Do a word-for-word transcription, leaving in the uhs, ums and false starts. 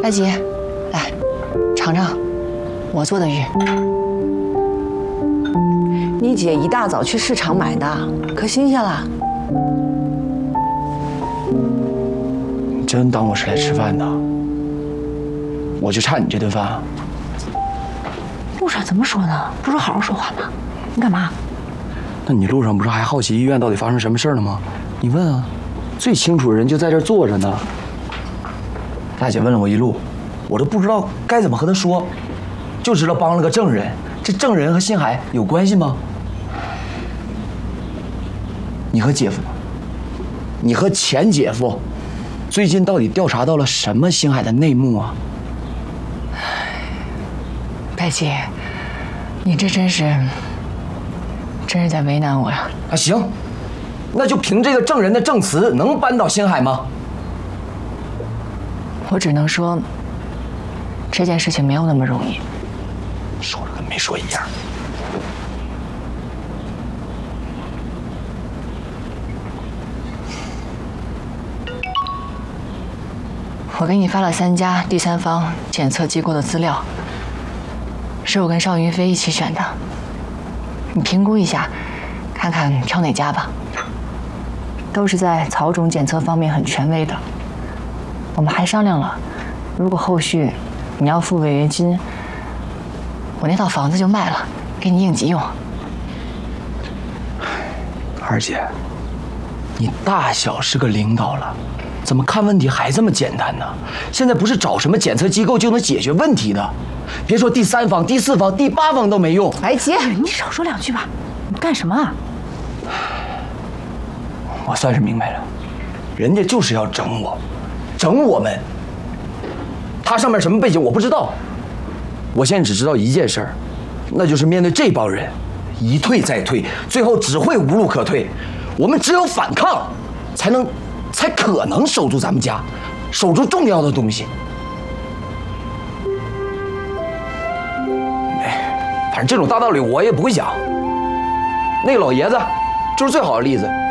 大姐，来尝尝我做的鱼。你姐一大早去市场买的，可新鲜了。 你真当我是来吃饭的？我就差你这顿饭啊？ 路上怎么说呢？不是好好说话吗？你干嘛？ 那你路上不是还好奇医院到底发生什么事了吗？你问啊，最清楚的人就在这儿坐着呢。大姐问了我一路，我都不知道该怎么和她说，就知道帮了个证人。这证人和新海有关系吗？你和姐夫，你和前姐夫，最近到底调查到了什么星海的内幕啊？ 白姐，你这真是，真是在为难我呀！ 啊，行，那就凭这个证人的证词，能扳倒星海吗？ 我只能说，这件事情没有那么容易。 说了跟没说一样。 我给你发了三家第三方检测机构的资料，是我跟邵云飞一起选的，你评估一下，看看挑哪家吧。都是在草种检测方面很权威的。我们还商量了，如果后续你要付违约金，我那套房子就卖了，给你应急用。 二姐，你大小是个领导了，怎么看问题还这么简单呢？现在不是找什么检测机构就能解决问题的，别说第三方、第四方、第八方都没用。 白姐， 你少说两句吧，你干什么啊？ 我算是明白了，人家就是要整我，整我们。他上面什么背景我不知道，我现在只知道一件事儿，那就是面对这帮人，一退再退，最后只会无路可退。我们只有反抗，才能，才可能守住咱们家，守住重要的东西。哎，反正这种大道理我也不会讲。那个老爷子就是最好的例子。